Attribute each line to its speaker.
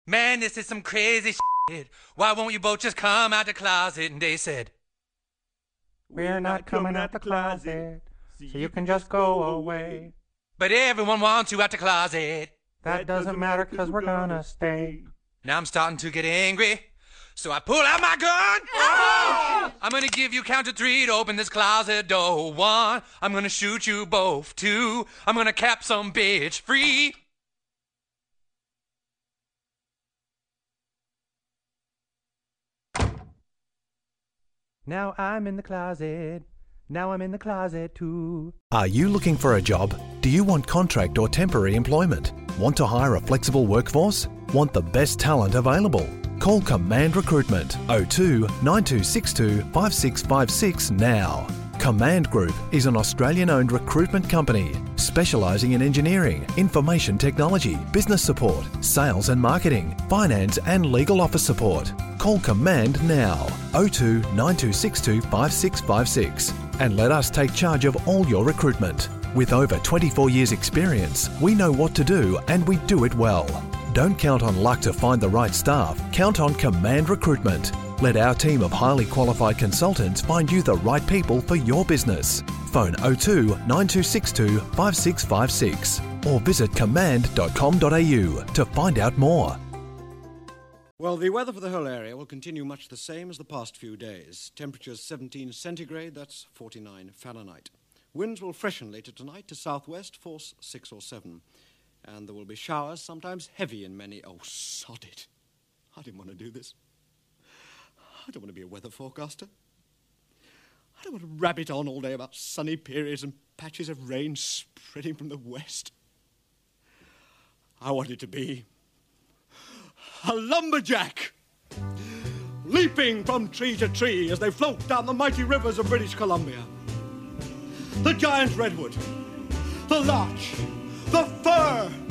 Speaker 1: man, this is some crazy shit. Why won't you both just come out the closet? And they said,
Speaker 2: we're not coming out the closet, so you can just go away.
Speaker 1: But everyone wants you out the closet.
Speaker 2: That doesn't matter, 'cause we're gonna stay.
Speaker 1: Now I'm starting to get angry, so I pull out my gun. Oh! I'm gonna give you count to 3 to open this closet door. 1, I'm gonna shoot you both. 2, I'm gonna cap some bitch free.
Speaker 2: Now I'm in the closet. Now I'm in the closet too.
Speaker 3: Are you looking for a job? Do you want contract or temporary employment? Want to hire a flexible workforce? Want the best talent available? Call Command Recruitment 02 9262 5656 now. Command Group is an Australian-owned recruitment company specialising in engineering, information technology, business support, sales and marketing, finance and legal office support. Call Command now 02 9262 5656 and let us take charge of all your recruitment. With over 24 years experience, we know what to do and we do it well. Don't count on luck to find the right staff. Count on Command Recruitment. Let our team of highly qualified consultants find you the right people for your business. Phone 02 9262 5656 or visit command.com.au to find out more.
Speaker 4: Well, the weather for the whole area will continue much the same as the past few days. Temperatures 17 centigrade, that's 49 Fahrenheit. Winds will freshen later tonight to southwest, force 6 or 7. And there will be showers, sometimes heavy in many... Oh, sod it. I didn't want to do this. I don't want to be a weather forecaster. I don't want to rabbit on all day about sunny periods and patches of rain spreading from the west. I want it to be a lumberjack, leaping from tree to tree as they float down the mighty rivers of British Columbia. The giant redwood, the larch, the fir,